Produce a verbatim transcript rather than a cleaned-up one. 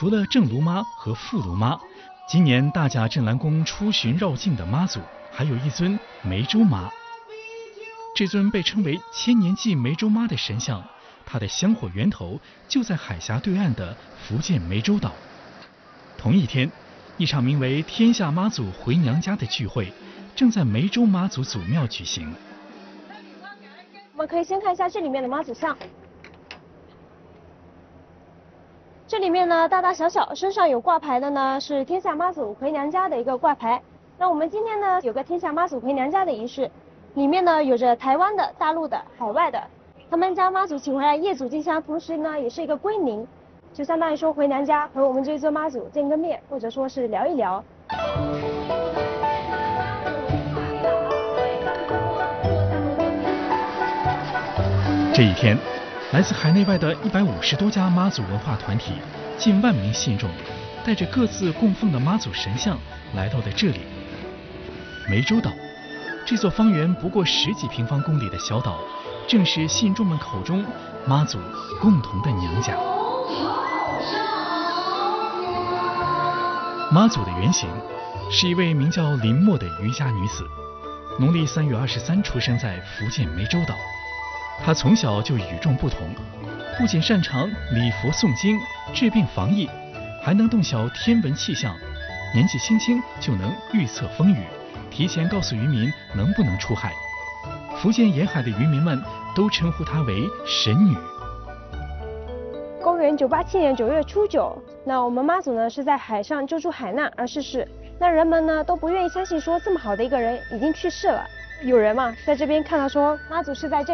除了正炉妈和副炉妈，今年大甲镇澜宫出巡绕境的妈祖，还有一尊湄洲妈。这尊被称为千年祭湄洲妈的神像，它的香火源头就在海峡对岸的福建湄洲岛。同一天，一场名为“天下妈祖回娘家”的聚会正在湄洲妈祖祖庙举行。 我们可以先看一下这里面的妈祖像，这里面呢大大小小身上有挂牌的呢是天下妈祖回娘家的一个挂牌。那我们今天呢有个天下妈祖回娘家的仪式，里面呢有着台湾的、大陆的、海外的，他们将妈祖请回来业祖进香，同时呢也是一个归宁，就相当于说回娘家和我们这一尊妈祖见个面，或者说是聊一聊。 这一天，来自海内外的一百五十多家妈祖文化团体，近万名信众，带着各自供奉的妈祖神像来到了这里。湄洲岛，这座方圆不过十几平方公里的小岛，正是信众们口中妈祖共同的娘家。妈祖的原型是一位名叫林默的渔家女子，农历三月二十三出生在福建湄洲岛。她从小就与众不同，不仅擅长礼佛诵经、治病防疫，还能洞晓天文气象，年纪轻轻就能预测风雨，提前告诉渔民能不能出海。福建沿海的渔民们都称呼她为神女。 公元九八七年九月初九，那我们妈祖呢是在海上救助海难而逝世。那人们呢都不愿意相信说这么好的一个人已经去世了。有人嘛在这边看到说妈祖是在这